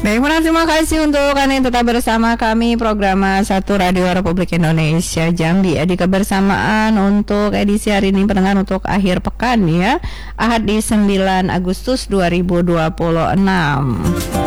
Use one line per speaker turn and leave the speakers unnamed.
Baik, terima kasih untuk Anda yang tetap bersama kami program Satu Radio Republik Indonesia Jambi. Di kebersamaan untuk edisi hari ini pendengar untuk akhir pekan ya, Ahad di 9 Agustus 2026.